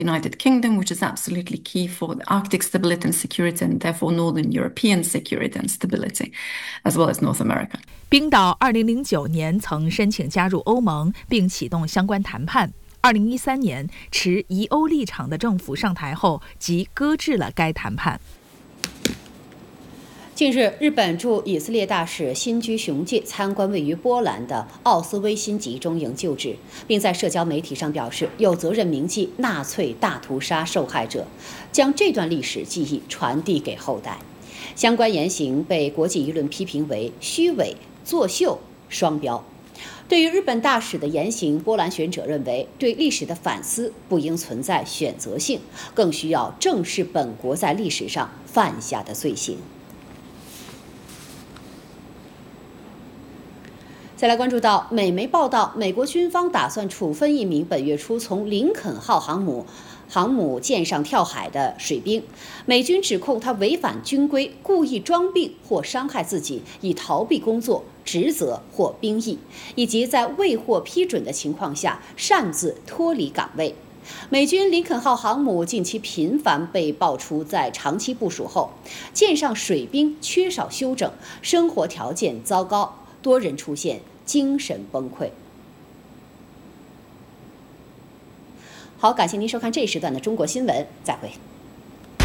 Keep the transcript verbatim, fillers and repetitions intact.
United Kingdom, which is absolutely key for the Arctic stability and security, and therefore Northern European security and stability, as well as North America. 冰岛二零零九年曾申请加入欧盟，并启动相关谈判。二零一三年，持疑欧立场的政府上台后，即搁置了该谈判。 近日，日本驻以色列大使新居雄介参观位于波兰的奥斯威辛集中营旧址，并在社交媒体上表示有责任铭记纳粹大屠杀受害者，将这段历史记忆传递给后代。相关言行被国际舆论批评为虚伪、作秀、双标。对于日本大使的言行，波兰学者认为，对历史的反思不应存在选择性，更需要正视本国在历史上犯下的罪行。再来关注到，美媒报道，美国军方打算处分一名本月初从林肯号航母航母舰上跳海的水兵，美军指控他违反军规，故意装病或伤害自己，以逃避工作职责或兵役，以及在未获批准的情况下擅自脱离岗位。美军林肯号航母近期频繁被爆出在长期部署后，舰上水兵缺少休整，生活条件糟糕，多人出现精神崩溃。好，感谢您收看这一时段的中国新闻，再会。